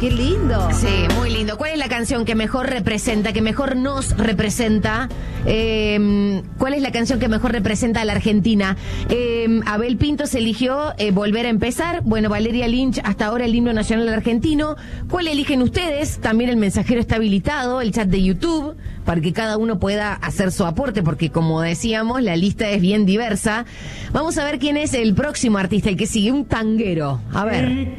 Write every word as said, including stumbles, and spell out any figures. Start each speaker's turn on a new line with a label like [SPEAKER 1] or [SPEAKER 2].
[SPEAKER 1] qué lindo.
[SPEAKER 2] Sí, muy lindo. ¿Cuál es la canción que mejor representa, que mejor nos representa? Eh, ¿Cuál es la canción que mejor representa a la Argentina? Eh, Abel Pintos eligió eh, Volver a Empezar. Bueno, Valeria Lynch, hasta ahora el himno nacional argentino. ¿Cuál eligen ustedes? También el mensajero está habilitado, el chat de YouTube, para que cada uno pueda hacer su aporte, porque como decíamos, la lista es bien diversa. Vamos a ver quién es el próximo artista, el que sigue, un tanguero. A ver.